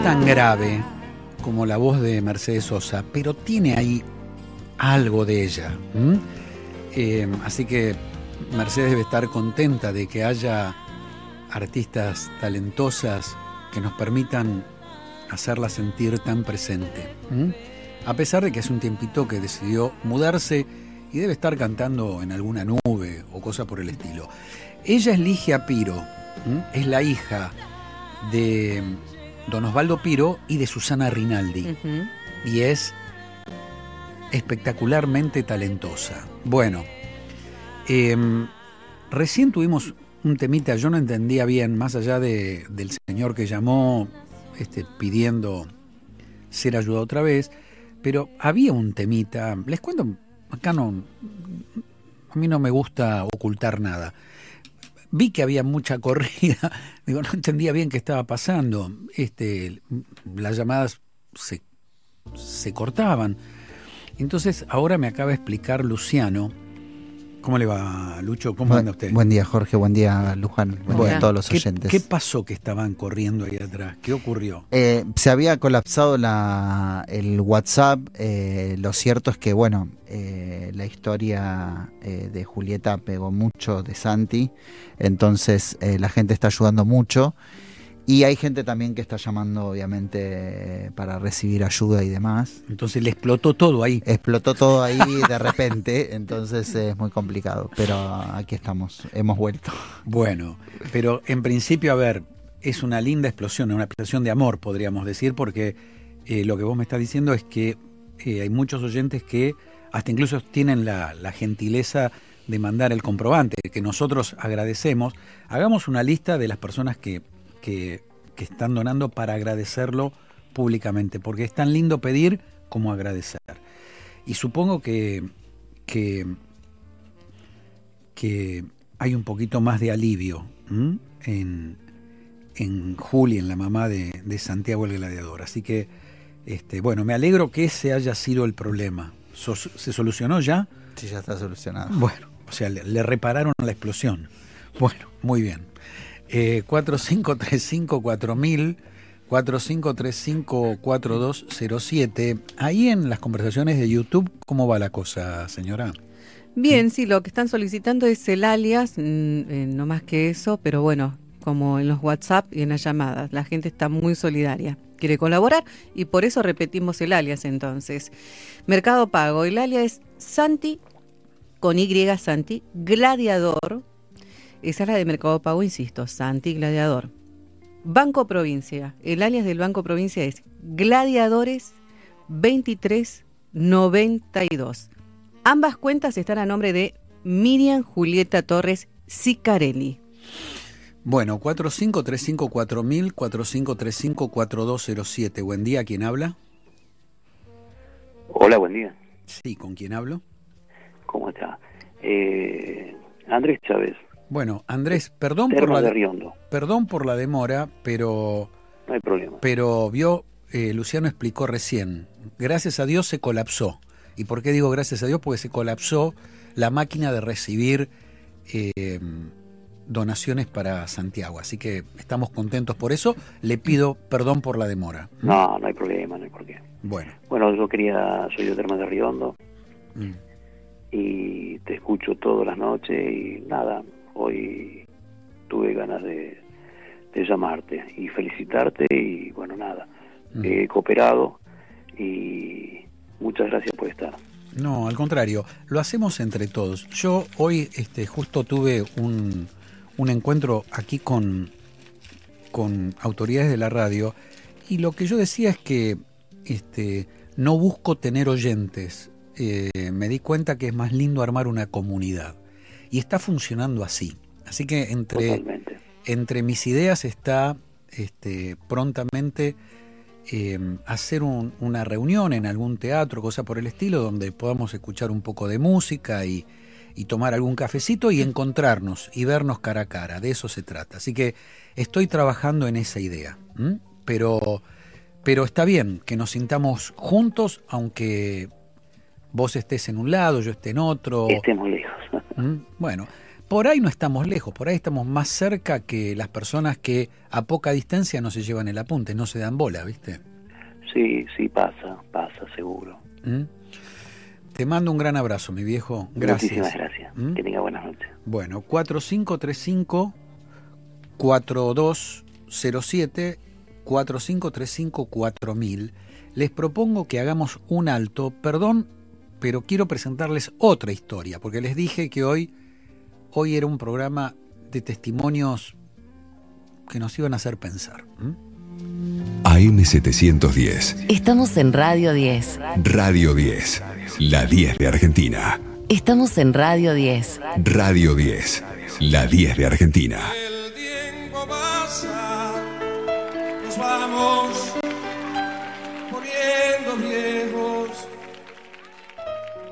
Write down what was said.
tan grave como la voz de Mercedes Sosa, pero tiene ahí algo de ella. Así que Mercedes debe estar contenta de que haya artistas talentosas que nos permitan hacerla sentir tan presente. A pesar de que hace un tiempito que decidió mudarse y debe estar cantando en alguna nube o cosa por el estilo. Ella es Ligia Piro, es la hija de don Osvaldo Piro y de Susana Rinaldi. Y es espectacularmente talentosa. Bueno, recién tuvimos un temita, yo no entendía bien, más allá del señor que llamó pidiendo ser ayudado otra vez, pero había un temita, les cuento, acá no, a mí no me gusta ocultar nada. Vi que había mucha corrida, digo, no entendía bien qué estaba pasando. Las llamadas se cortaban. Entonces, ahora me acaba de explicar Luciano. ¿Cómo le va, Lucho? ¿Cómo anda usted? Buen día, Jorge. Buen día, Luján. Buen día a todos los oyentes. ¿Qué pasó que estaban corriendo ahí atrás? ¿Qué ocurrió? Se había colapsado el WhatsApp. Lo cierto es que, bueno, la historia de Julieta pegó mucho de Santi. Entonces, la gente está ayudando mucho. Y hay gente también que está llamando, obviamente, para recibir ayuda y demás. Entonces le explotó todo ahí. Explotó todo ahí de repente, entonces es muy complicado. Pero aquí estamos, hemos vuelto. Bueno, pero en principio, a ver, es una linda explosión, una explosión de amor, podríamos decir, porque lo que vos me estás diciendo es que hay muchos oyentes que hasta incluso tienen la gentileza de mandar el comprobante, que nosotros agradecemos. Hagamos una lista de las personas que están donando para agradecerlo públicamente, porque es tan lindo pedir como agradecer. Y supongo que hay un poquito más de alivio en Juli, en la mamá de Santiago el Gladiador. Así que, bueno, me alegro que ese haya sido el problema. ¿Se solucionó ya? Sí, ya está solucionado. Bueno, o sea, le repararon la explosión. Bueno, muy bien. 4535-4000, 4535-4207. Ahí en las conversaciones de YouTube, ¿cómo va la cosa, señora? Bien, sí, lo que están solicitando es el alias, no más que eso, pero bueno, como en los WhatsApp y en las llamadas, la gente está muy solidaria, quiere colaborar y por eso repetimos el alias entonces. Mercado Pago, el alias es Santi, con Y Santi, Gladiador. Esa es la de Mercado Pago, insisto, Santi Gladiador. Banco Provincia, el alias del Banco Provincia es Gladiadores 2392. Ambas cuentas están a nombre de Miriam Julieta Torres Sicarelli. Bueno, 4535-4000, 4535-4207. Buen día, ¿quién habla? Hola, buen día. Sí, ¿con quién hablo? ¿Cómo está? Andrés Chávez. Bueno, Andrés, perdón por la demora, pero no hay problema. Pero Luciano explicó recién, gracias a Dios se colapsó. ¿Y por qué digo gracias a Dios? Porque se colapsó la máquina de recibir donaciones para Santiago. Así que estamos contentos por eso. Le pido perdón por la demora. No hay problema, no hay por qué. Bueno, soy de Termas de Riondo y te escucho todas las noches y nada, hoy tuve ganas de llamarte y felicitarte y bueno, nada, he cooperado y muchas gracias por estar. No, al contrario, lo hacemos entre todos. Yo hoy justo tuve un encuentro aquí con autoridades de la radio y lo que yo decía es que no busco tener oyentes. Me di cuenta que es más lindo armar una comunidad y está funcionando así. Así que entre mis ideas está prontamente hacer una reunión en algún teatro, cosa por el estilo, donde podamos escuchar un poco de música y tomar algún cafecito y encontrarnos y vernos cara a cara. De eso se trata. Así que estoy trabajando en esa idea. Pero está bien que nos sintamos juntos, aunque vos estés en un lado, yo esté en otro. Estemos lejos. Bueno, por ahí no estamos lejos, por ahí estamos más cerca que las personas que a poca distancia no se llevan el apunte, no se dan bola, ¿viste? Sí, pasa, seguro. Te mando un gran abrazo, mi viejo. Gracias. Muchísimas gracias. Que tenga buenas noches. Bueno, 4535-4207, 4535-4000. Les propongo que hagamos un alto. Perdón, pero quiero presentarles otra historia, porque les dije que hoy era un programa de testimonios que nos iban a hacer pensar. AM710. Estamos en Radio 10. Radio 10. La 10 de Argentina. Estamos en Radio 10. Radio 10. La 10 de Argentina.